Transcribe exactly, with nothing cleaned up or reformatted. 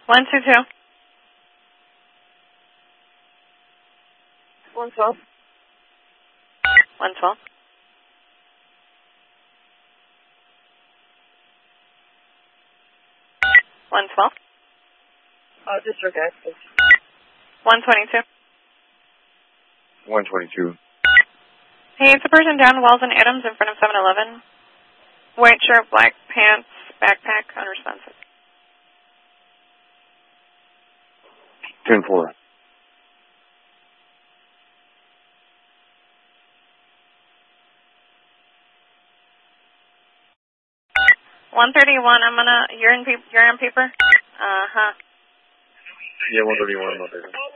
one two two. one twelve. one twelve. one twelve. Uh, district access. one twenty-two. one twenty-two. Hey, it's a person down Wells and Adams in front of seven eleven. White shirt, black pants, backpack, unresponsive. ten four. one thirty-one, I'm gonna, you're in, you're on paper? Uh-huh. Yeah, one thirty-one, one thirty.